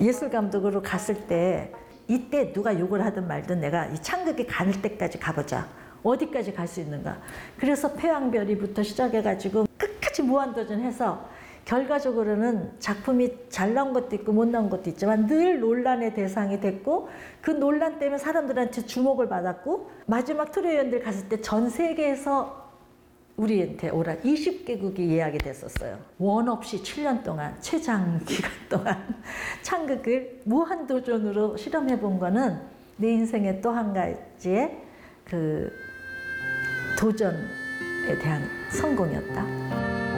예술 감독으로 갔을 때 이때 누가 욕을 하든 말든 내가 이 창극에 가는 때까지 가보자. 어디까지 갈 수 있는가. 그래서 패왕별이부터 시작해가지고 끝까지 무한도전해서 결과적으로는 작품이 잘 나온 것도 있고 못 나온 것도 있지만 늘 논란의 대상이 됐고 그 논란 때문에 사람들한테 주목을 받았고 마지막 트로이언들 갔을 때 전 세계에서 우리한테 오라 20개국이 예약이 됐었어요. 원 없이 7년 동안 최장 기간 동안 창극을 무한도전으로 실험해 본 거는 내 인생의 또 한 가지의 그 도전에 대한 성공이었다.